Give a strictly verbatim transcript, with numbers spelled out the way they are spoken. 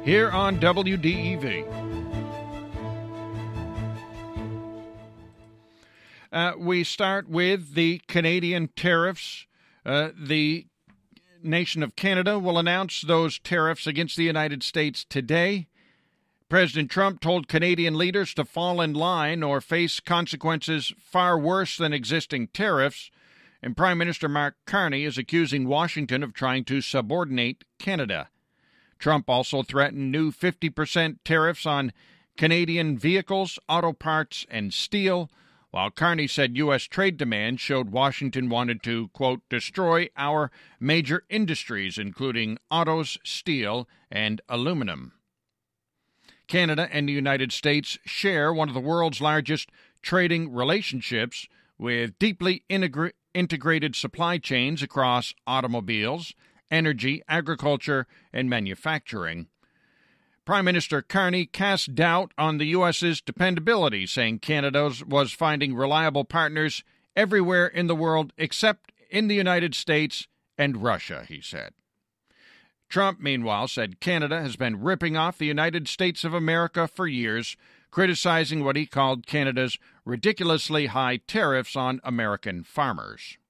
here on W D E V. Uh, we start with the Canadian tariffs. Uh, the nation of Canada will announce those tariffs against the United States today. President Trump told Canadian leaders to fall in line or face consequences far worse than existing tariffs, and Prime Minister Mark Carney is accusing Washington of trying to subordinate Canada. Trump also threatened new fifty percent tariffs on Canadian vehicles, auto parts, and steel, while Carney said U S trade demands showed Washington wanted to, quote, destroy our major industries, including autos, steel, and aluminum. Canada and the United States share one of the world's largest trading relationships, with deeply integra- integrated supply chains across automobiles, energy, agriculture, and manufacturing. Prime Minister Carney cast doubt on the U S's dependability, saying Canada was finding reliable partners everywhere in the world except in the United States and Russia, he said. Trump, meanwhile, said Canada has been ripping off the United States of America for years, criticizing what he called Canada's ridiculously high tariffs on American farmers.